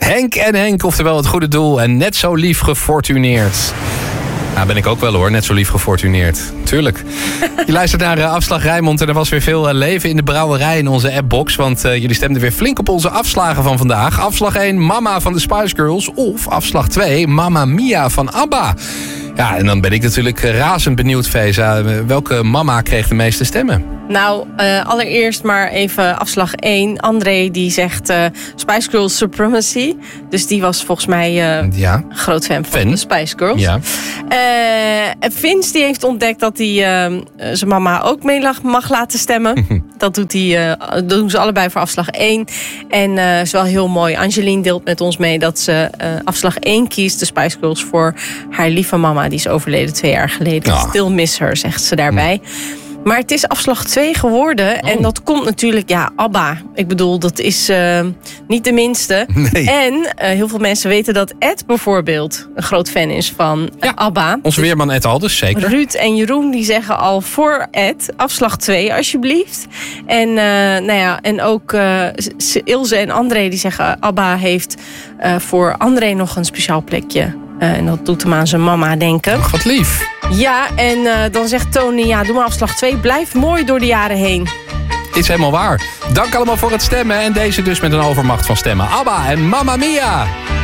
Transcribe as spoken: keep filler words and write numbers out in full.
Henk en Henk, oftewel het goede doel. En net zo lief gefortuneerd. Nou, ben ik ook wel hoor, net zo lief gefortuneerd. Tuurlijk. Je luistert naar uh, Afslag Rijnmond en er was weer veel uh, leven in de brouwerij in onze appbox. Want uh, jullie stemden weer flink op onze afslagen van vandaag. Afslag één, Mama van de Spice Girls. Of afslag twee, Mamma Mia van ABBA. Ja, en dan ben ik natuurlijk razend benieuwd, Feza. Welke mama kreeg de meeste stemmen? Nou, uh, allereerst maar even afslag één. André die zegt uh, Spice Girls Supremacy. Dus die was volgens mij uh, ja. een groot fan van fan. de Spice Girls. Ja. Uh, Vince die heeft ontdekt dat hij uh, zijn mama ook mee mag laten stemmen. Dat doet hij, uh, dat doen ze allebei voor afslag één. En uh, is wel heel mooi. Angeline deelt met ons mee dat ze uh, afslag één kiest. De Spice Girls voor haar lieve mama. Die is overleden twee jaar geleden. Oh. Still miss her, zegt ze daarbij. Ja. Maar het is afslag twee geworden. Oh. En dat komt natuurlijk, ja, ABBA. Ik bedoel, dat is uh, niet de minste. Nee. En uh, heel veel mensen weten dat Ed bijvoorbeeld een groot fan is van uh, ja, ABBA. Onze weerman Ed Alders, zeker. Ruud en Jeroen die zeggen al voor Ed, afslag twee alsjeblieft. En, uh, nou ja, en ook uh, Ilse en André die zeggen ABBA heeft uh, voor André nog een speciaal plekje. Uh, en dat doet hem aan zijn mama denken. Ach, wat lief. Ja, en uh, dan zegt Tony, ja, doe maar afslag twee. Blijf mooi door de jaren heen. Is helemaal waar. Dank allemaal voor het stemmen. En deze dus met een overmacht van stemmen. ABBA en Mamma Mia.